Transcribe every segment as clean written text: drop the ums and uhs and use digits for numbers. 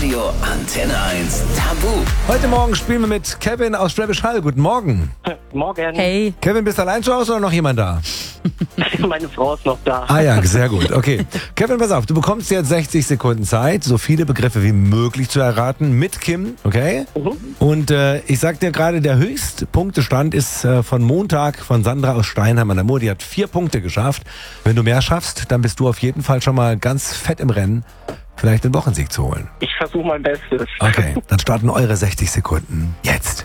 Radio Antenne 1 Tabu. Heute Morgen spielen wir mit Kevin aus Schwäbisch Hall. Guten Morgen. Morgen. Hey. Kevin, bist du allein zu Hause oder noch jemand da? Meine Frau ist noch da. Ah ja, sehr gut. Okay. Kevin, pass auf, du bekommst jetzt 60 Sekunden Zeit, so viele Begriffe wie möglich zu erraten mit Kim, okay? Und ich sag dir gerade, der Höchstpunktestand ist von Montag von Sandra aus Steinheim an der Mur. Die hat 4 Punkte geschafft. Wenn du mehr schaffst, dann bist du auf jeden Fall schon mal ganz fett im Rennen, vielleicht den Wochensieg zu holen. Ich versuche mein Bestes. Okay, dann starten eure 60 Sekunden jetzt.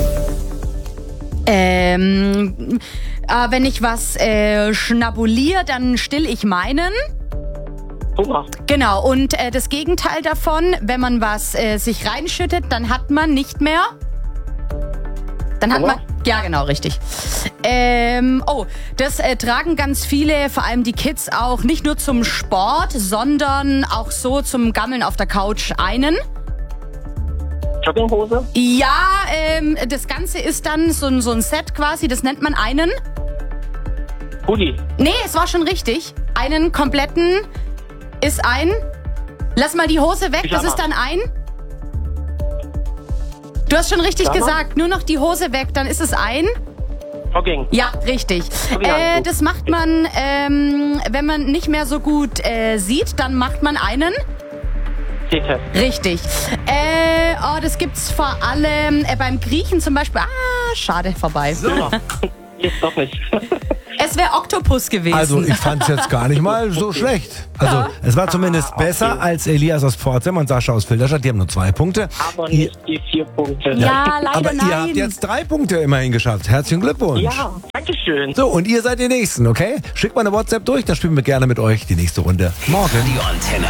Wenn ich was schnabuliere, dann still ich meinen. Hunger. Genau, und das Gegenteil davon, wenn man was sich reinschüttet, dann hat man nicht mehr. Dann hat Hunger? man. Ja, genau, richtig. Das tragen ganz viele, vor allem die Kids auch, nicht nur zum Sport, sondern auch so zum Gammeln auf der Couch einen. Jogginghose. Ja, das Ganze ist dann so ein Set quasi, das nennt man einen. Hoodie. Nee, es war schon richtig. Einen kompletten ist ein. Lass mal die Hose weg, das Pyjama. ist dann ein. Du hast schon richtig Pyjama? gesagt, nur noch die Hose weg, dann ist es ein. Jogging. Ja, richtig. Jogginganzug. Das macht man, wenn man nicht mehr so gut sieht, dann macht man einen. T-Test. Richtig. Das gibt's vor allem beim Griechen zum Beispiel. Schade, vorbei. Ja. Jetzt doch nicht. Es wäre Oktopus gewesen. Also ich fand's jetzt gar nicht mal so schlecht. Also es war zumindest besser als Elias aus Pforzheim und Sascha aus Filderstadt. Die haben nur 2 Punkte. Aber nicht die 4 Punkte. ja, leider Aber nein. ihr habt jetzt 3 Punkte immerhin geschafft. Herzlichen Glückwunsch. Ja, dankeschön. So, und ihr seid die Nächsten, okay? Schickt mal eine WhatsApp durch, dann spielen wir gerne mit euch die nächste Runde morgen. Radio Antenne